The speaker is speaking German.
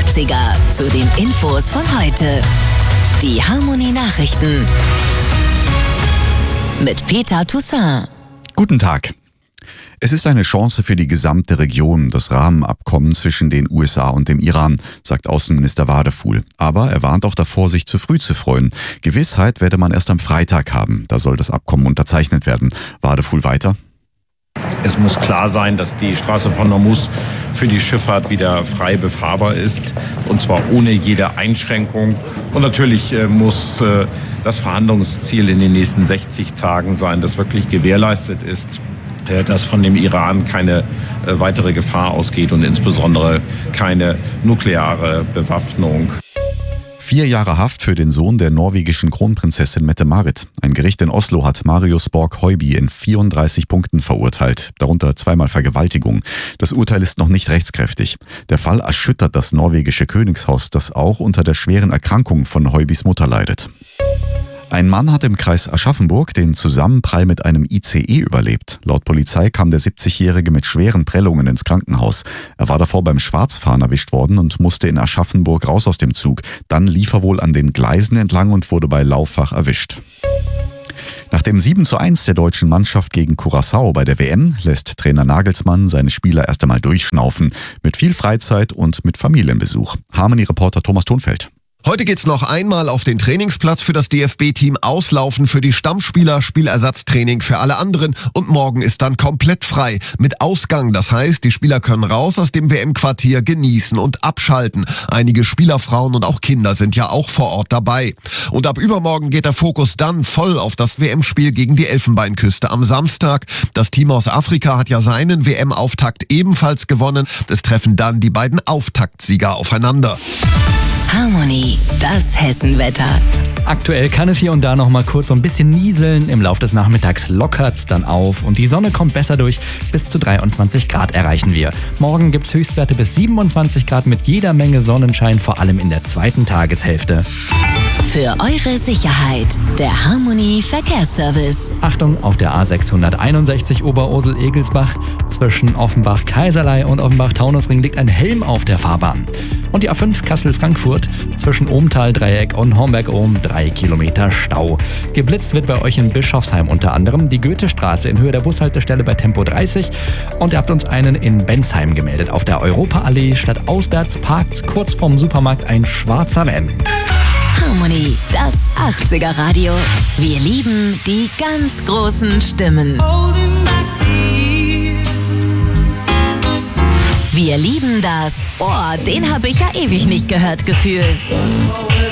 80er zu den Infos von heute. Die Harmony Nachrichten mit Peter Toussaint. Guten Tag. Es ist eine Chance für die gesamte Region, das Rahmenabkommen zwischen den USA und dem Iran, sagt Außenminister Wadefuhl. Aber er warnt auch davor, sich zu früh zu freuen. Gewissheit werde man erst am Freitag haben. Da soll das Abkommen unterzeichnet werden. Wadefuhl weiter. Es muss klar sein, dass die Straße von Hormuz für die Schifffahrt wieder frei befahrbar ist, und zwar ohne jede Einschränkung. Und natürlich muss das Verhandlungsziel in den nächsten 60 Tagen sein, das wirklich gewährleistet ist, dass von dem Iran keine weitere Gefahr ausgeht und insbesondere keine nukleare Bewaffnung. 4 Jahre Haft für den Sohn der norwegischen Kronprinzessin Mette-Marit. Ein Gericht in Oslo hat Marius Borg-Høiby in 34 Punkten verurteilt, darunter 2-mal Vergewaltigung. Das Urteil ist noch nicht rechtskräftig. Der Fall erschüttert das norwegische Königshaus, das auch unter der schweren Erkrankung von Høibys Mutter leidet. Ein Mann hat im Kreis Aschaffenburg den Zusammenprall mit einem ICE überlebt. Laut Polizei kam der 70-Jährige mit schweren Prellungen ins Krankenhaus. Er war davor beim Schwarzfahren erwischt worden und musste in Aschaffenburg raus aus dem Zug. Dann lief er wohl an den Gleisen entlang und wurde bei Lauffach erwischt. Nach dem 7:1 der deutschen Mannschaft gegen Curaçao bei der WM lässt Trainer Nagelsmann seine Spieler erst einmal durchschnaufen. Mit viel Freizeit und mit Familienbesuch. Harmony-Reporter Thomas Thunfeld. Heute geht's noch einmal auf den Trainingsplatz für das DFB-Team, auslaufen für die Stammspieler, Spielersatztraining für alle anderen und morgen ist dann komplett frei mit Ausgang. Das heißt, die Spieler können raus aus dem WM-Quartier, genießen und abschalten. Einige Spielerfrauen und auch Kinder sind ja auch vor Ort dabei. Und ab übermorgen geht der Fokus dann voll auf das WM-Spiel gegen die Elfenbeinküste am Samstag. Das Team aus Afrika hat ja seinen WM-Auftakt ebenfalls gewonnen. Es treffen dann die beiden Auftaktsieger aufeinander. Harmony, das Hessenwetter. Aktuell kann es hier und da noch mal kurz so ein bisschen nieseln. Im Laufe des Nachmittags lockert's dann auf und die Sonne kommt besser durch. Bis zu 23 Grad erreichen wir. Morgen gibt's Höchstwerte bis 27 Grad mit jeder Menge Sonnenschein, vor allem in der zweiten Tageshälfte. Für eure Sicherheit, der Harmony Verkehrsservice. Achtung, auf der A661 Oberursel-Egelsbach zwischen Offenbach-Kaiserlei und Offenbach-Taunusring liegt ein Helm auf der Fahrbahn. Und die A5 Kassel-Frankfurt zwischen Ohmtal-Dreieck und Homberg-Ohm 3 Kilometer Stau. Geblitzt wird bei euch in Bischofsheim unter anderem die Goethestraße in Höhe der Bushaltestelle bei Tempo 30 und ihr habt uns einen in Bensheim gemeldet. Auf der Europaallee stadtauswärts parkt kurz vorm Supermarkt ein schwarzer Van. Harmony, das 80er Radio. Wir lieben die ganz großen Stimmen. Wir lieben das, oh, den habe ich ja ewig nicht gehört, Gefühl.